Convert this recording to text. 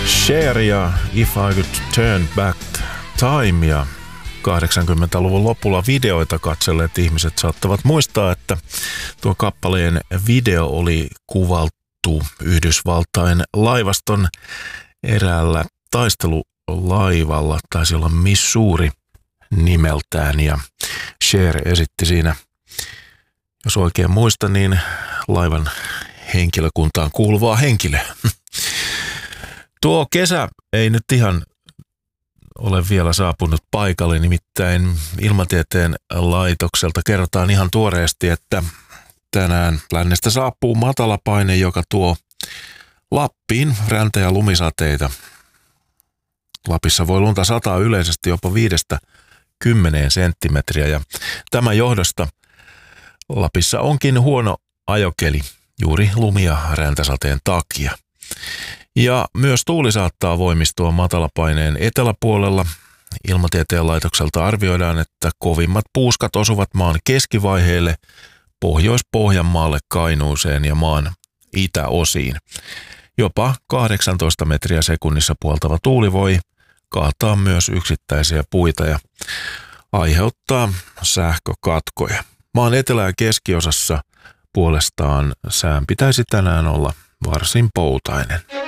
Cher ja If I Could Turn Back Time, ja 80-luvun lopulla videoita katselleet ihmiset saattavat muistaa, että tuo kappaleen video oli kuvattu Yhdysvaltain laivaston eräällä taistelulaivalla, taisi olla Missouri nimeltään, ja Cher esitti siinä, jos oikein muistan, niin laivan henkilökuntaan kuuluvaa henkilöä. Tuo kesä ei nyt ihan ole vielä saapunut paikalle, nimittäin Ilmatieteen laitokselta kerrotaan ihan tuoreesti, että tänään lännestä saapuu matalapaine, joka tuo Lappiin räntä- ja lumisateita. Lapissa voi lunta sataa yleisesti jopa 5–10 senttimetriä, ja tämän johdosta Lapissa onkin huono ajokeli juuri lumi- ja räntäsateen takia. Ja myös tuuli saattaa voimistua matalapaineen eteläpuolella. Ilmatieteen laitokselta arvioidaan, että kovimmat puuskat osuvat maan keskivaiheelle, Pohjois-Pohjanmaalle, Kainuuseen ja maan itäosiin. Jopa 18 metriä sekunnissa puoltava tuuli voi kaataa myös yksittäisiä puita ja aiheuttaa sähkökatkoja. Maan etelä- ja keskiosassa puolestaan sään pitäisi tänään olla varsin poutainen.